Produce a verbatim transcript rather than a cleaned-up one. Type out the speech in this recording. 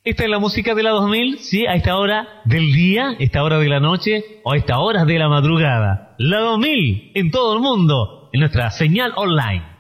Esta es la música de la dos mil, sí, a esta hora del día, esta hora de la noche o a esta hora de la madrugada. La dos mil en todo el mundo, en nuestra señal online.